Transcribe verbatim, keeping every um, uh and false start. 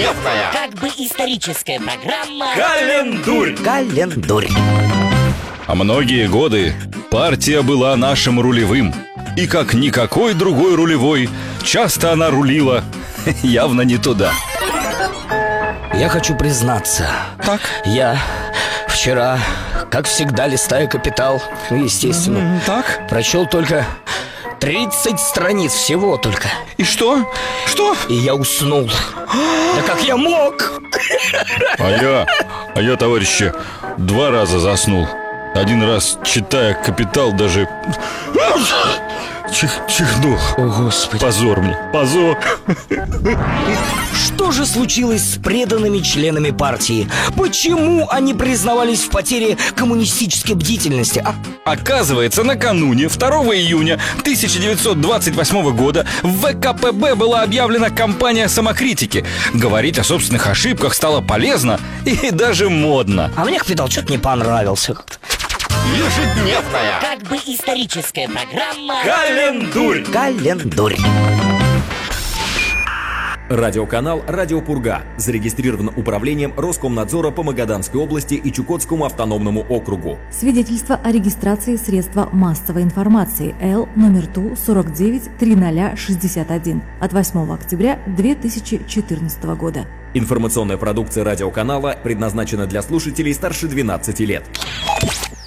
Ежедневная, как бы историческая программа Календурь. Календурь. А многие годы партия была нашим рулевым. И как никакой другой рулевой, часто она рулила явно не туда. Я хочу признаться. Так? Я вчера, как всегда, листая «Капитал», естественно, Так? прочел только тридцать страниц, всего только. И что? Что? И я уснул. Да как я мог? А я, а я, товарищи, два раза заснул. Один раз, читая «Капитал», даже чих, чихнул. О, Господи. Позор мне, позор. Что же случилось с преданными членами партии? Почему они признавались в потере коммунистической бдительности? А? Оказывается, накануне, второго июня тысяча девятьсот двадцать восьмого года в вэ ка пэ бэ была объявлена кампания самокритики. Говорить о собственных ошибках стало полезно и даже модно. А мне «Капитал» что-то не понравился как-то. Ежедневная, как бы историческая программа Календурь. Календурь. Радиоканал «Радио Пурга» зарегистрирован управлением Роскомнадзора по Магаданской области и Чукотскому автономному округу. Свидетельство о регистрации средства массовой информации Л номер Ту сорок девять триста шестьдесят один от восьмого октября две тысячи четырнадцатого года. Информационная продукция радиоканала предназначена для слушателей старше двенадцати лет.